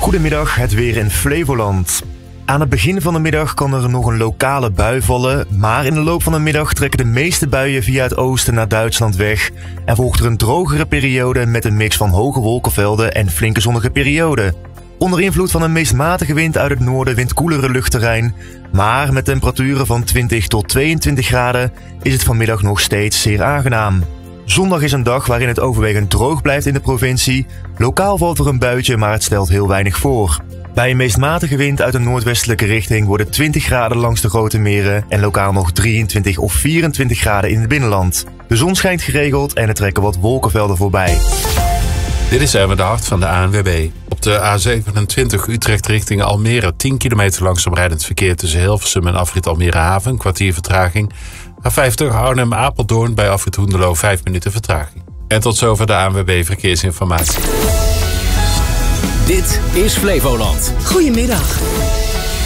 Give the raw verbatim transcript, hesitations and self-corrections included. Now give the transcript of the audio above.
Goedemiddag, het weer in Flevoland. Aan het begin van de middag kan er nog een lokale bui vallen, maar in de loop van de middag trekken de meeste buien via het oosten naar Duitsland weg en volgt er een drogere periode met een mix van hoge wolkenvelden en flinke zonnige perioden. Onder invloed van een meest matige wind uit het noorden wint koelere luchtterrein, maar met temperaturen van twintig tot tweeëntwintig graden is het vanmiddag nog steeds zeer aangenaam. Zondag is een dag waarin het overwegend droog blijft in de provincie. Lokaal valt er een buitje, maar het stelt heel weinig voor. Bij een meest matige wind uit een noordwestelijke richting worden twintig graden langs de grote meren en lokaal nog drieëntwintig of vierentwintig graden in het binnenland. De zon schijnt geregeld en er trekken wat wolkenvelden voorbij. Dit is Erwin de Hart van de A N W B. Op de A zevenentwintig Utrecht richting Almere tien kilometer langzaam rijdend verkeer tussen Hilversum en afrit Almere Haven, een kwartier vertraging. A vijftig Arnhem-Apeldoorn bij afrit Hoenderloo vijf minuten vertraging. En tot zover de A N W B Verkeersinformatie. Dit is Flevoland. Goedemiddag.